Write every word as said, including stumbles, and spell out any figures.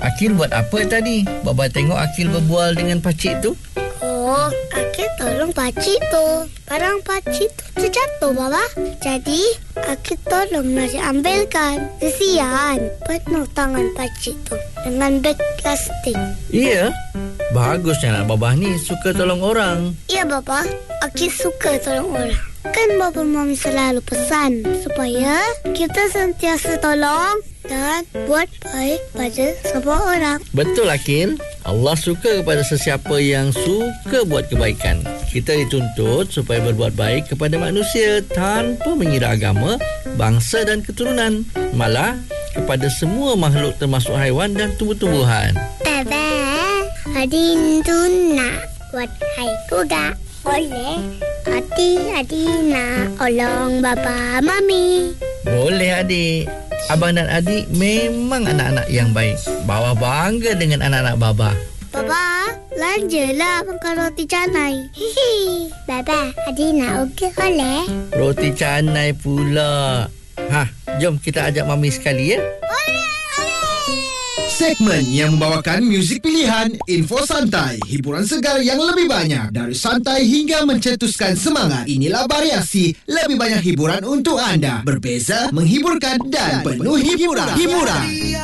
Akil buat apa tadi? Baba tengok Akil berbual dengan pakcik tu. Oh, Akil tolong pakcik tu. Barang pakcik tu terjatuh, Baba. Jadi, Akil tolong nak diambilkan. Kesian. Penuh tangan pakcik tu dengan beg plastik. Iya? Bagusnya anak Baba ni suka tolong orang. Ya, Baba. Akil suka tolong orang. Kan Baba Mami selalu pesan supaya kita sentiasa tolong dan buat baik pada semua orang. Betul, Akil. Allah suka kepada sesiapa yang suka buat kebaikan. Kita dituntut supaya berbuat baik kepada manusia tanpa mengira agama, bangsa dan keturunan. Malah kepada semua makhluk termasuk haiwan dan tumbuh-tumbuhan. Baba, Adin tu nak buat baik juga. Boleh? Adik-adik nak tolong Baba Mami. Boleh, adik. Abang dan adik memang anak-anak yang baik. Baba bangga dengan anak-anak Baba. Baba, belanjalah makan roti canai. Hihi. Baba, adik nak uga boleh? Roti canai pula. Ha, jom kita ajak Mami sekali ya. Segmen yang membawakan muzik pilihan, info santai, hiburan segar yang lebih banyak. Dari santai hingga mencetuskan semangat. Inilah variasi lebih banyak hiburan untuk anda. Berbeza, menghiburkan dan penuh hiburan. Hiburan.